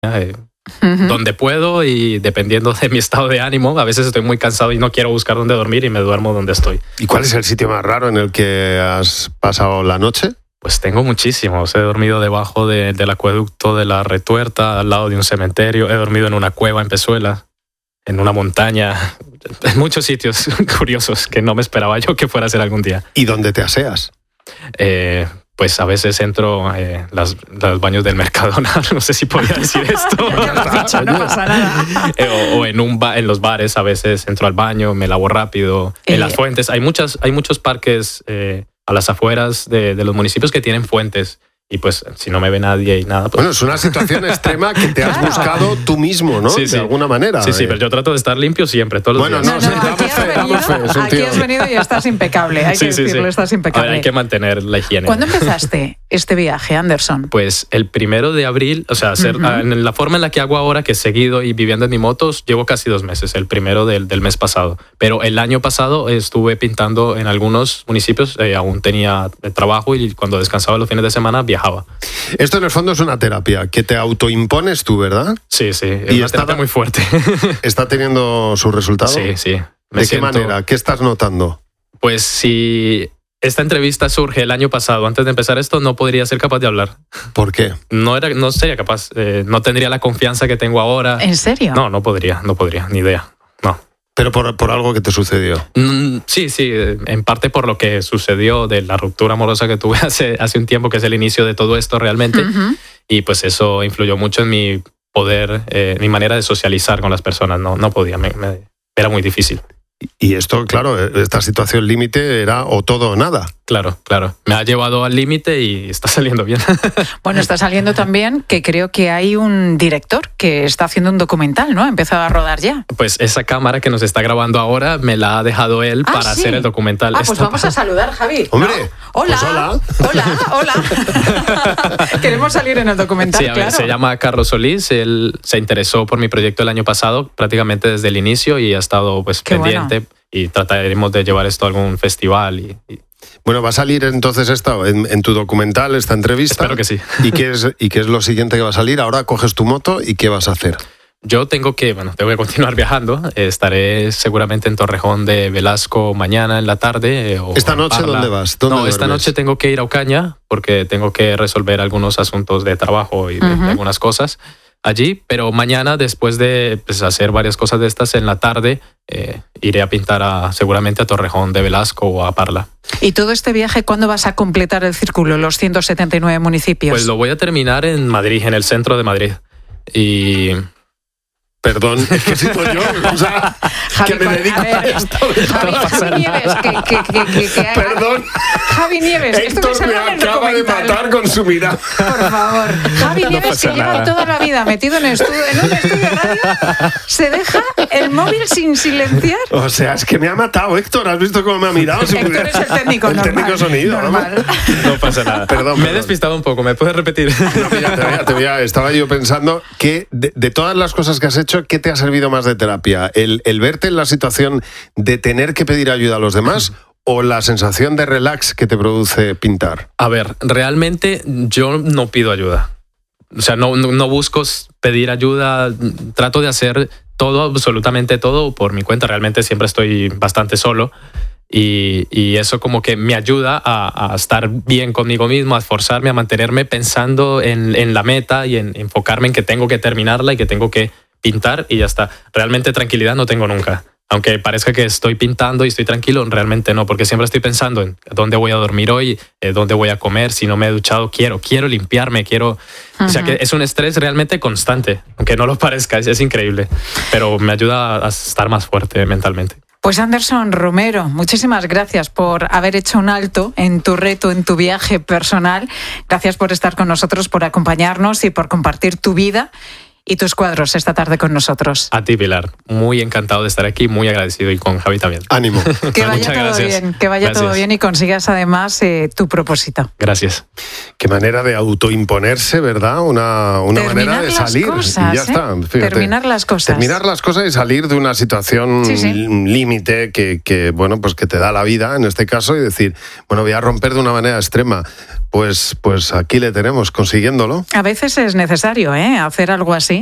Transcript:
donde puedo y dependiendo de mi estado de ánimo. A veces estoy muy cansado y no quiero buscar dónde dormir y me duermo donde estoy. ¿Y cuál es el sitio más raro en el que has pasado la noche? Pues tengo muchísimos. He dormido debajo del acueducto de la Retuerta, al lado de un cementerio. He dormido en una cueva en Pezuela, en una montaña, en muchos sitios curiosos que no me esperaba yo que fuera a ser algún día. ¿Y dónde te aseas? Pues a veces entro a los baños del Mercadona, no sé si podía decir esto. No pasa nada. O en los bares a veces entro al baño, me lavo rápido. En las fuentes, hay muchos parques a las afueras de los municipios que tienen fuentes. Y pues si no me ve nadie y nada... Pues... Bueno, es una situación extrema que te has buscado tú mismo, ¿no? Sí, de alguna manera. Sí, pero yo trato de estar limpio siempre, todos los días. Aquí has venido y estás impecable, hay que decirlo, estás impecable. A ver, hay que mantener la higiene. ¿Cuándo empezaste este viaje, Anderson? Pues el 1 de abril, o sea, en la forma en la que hago ahora, que he seguido y viviendo en mi moto, llevo casi 2 meses, el 1 del mes pasado. Pero el año pasado estuve pintando en algunos municipios, aún tenía trabajo y cuando descansaba los fines de semana viajaba. Esto en el fondo es una terapia que te autoimpones tú, ¿verdad? Sí, es una terapia muy fuerte. ¿Está teniendo sus resultados? Sí. ¿De qué manera? ¿Qué estás notando? Pues si esta entrevista surge el año pasado, antes de empezar esto, no podría ser capaz de hablar. ¿Por qué? No sería capaz, no tendría la confianza que tengo ahora. ¿En serio? No podría, ni idea, no. ¿Pero por algo que te sucedió? Sí, en parte por lo que sucedió de la ruptura amorosa que tuve hace un tiempo, que es el inicio de todo esto realmente. Y pues eso influyó mucho en mi poder, mi manera de socializar con las personas. No podía, era muy difícil. Y esto, claro, esta situación límite era o todo o nada. Claro. Me ha llevado al límite y está saliendo bien. Bueno, está saliendo también que creo que hay un director que está haciendo un documental, ¿no? Ha empezado a rodar ya. Pues esa cámara que nos está grabando ahora me la ha dejado él para hacer el documental. Pues vamos a saludar, Javi. Hombre, ¿no? Hola. Pues Hola. Queremos salir en el documental, sí, a ver, claro. Se llama Carlos Solís. Él se interesó por mi proyecto el año pasado, prácticamente desde el inicio, y ha estado pues pendiente. Bueno. Y trataremos de llevar esto a algún festival. Bueno, va a salir entonces en tu documental, esta entrevista. Espero que sí. ¿Y qué es lo siguiente que va a salir? Ahora coges tu moto y ¿qué vas a hacer? Yo tengo que continuar viajando. Estaré seguramente en Torrejón de Velasco mañana en la tarde. ¿Esta noche dónde vas? Esta noche tengo que ir a Ocaña porque tengo que resolver algunos asuntos de trabajo y de algunas cosas allí, pero mañana, después de hacer varias cosas de estas en la tarde, iré a pintar seguramente a Torrejón de Velasco o a Parla. ¿Y todo este viaje cuándo vas a completar el círculo, los 179 municipios? Pues lo voy a terminar en Madrid, en el centro de Madrid. Y... Perdón, es que sigo yo, o sea, Javi, que me dedico a esto. Javi Nieves, Perdón. Javi Nieves, Héctor me acaba de matar con su mirada. Por favor. Javi Nieves, que lleva toda la vida metido en un estudio de radio, se deja el móvil sin silenciar. O sea, es que me ha matado, Héctor. ¿Has visto cómo me ha mirado? Héctor es el técnico normal. El técnico sonido, normal. No pasa nada. Perdón. Me he despistado un poco, ¿me puedes repetir? No, mira, estaba yo pensando que de todas las cosas que has hecho, ¿qué te ha servido más de terapia? ¿El verte en la situación de tener que pedir ayuda a los demás o la sensación de relax que te produce pintar? A ver, realmente yo no pido ayuda. O sea, no busco pedir ayuda. Trato de hacer todo, absolutamente todo, por mi cuenta. Realmente siempre estoy bastante solo. Y eso como que me ayuda a estar bien conmigo mismo, a esforzarme, a mantenerme pensando en la meta y en enfocarme en que tengo que terminarla y que tengo que pintar y ya está. Realmente tranquilidad no tengo nunca. Aunque parezca que estoy pintando y estoy tranquilo, realmente no, porque siempre estoy pensando en dónde voy a dormir hoy, dónde voy a comer, si no me he duchado, quiero limpiarme, quiero... O sea, que es un estrés realmente constante, aunque no lo parezca, es increíble, pero me ayuda a estar más fuerte mentalmente. Pues Anderson Romero, muchísimas gracias por haber hecho un alto en tu reto, en tu viaje personal. Gracias por estar con nosotros, por acompañarnos y por compartir tu vida y tus cuadros esta tarde con nosotros. A ti, Pilar. Muy encantado de estar aquí, muy agradecido, y con Javi también. Ánimo. Que vaya todo bien, que vaya todo bien y consigas además tu propósito. Gracias. Qué manera de autoimponerse, ¿verdad? Una manera de salir. Cosas, y ya está. Fíjate. Terminar las cosas. Terminar las cosas y salir de una situación límite que te da la vida, en este caso, y decir, bueno, voy a romper de una manera extrema. pues aquí le tenemos, consiguiéndolo. A veces es necesario, hacer algo así.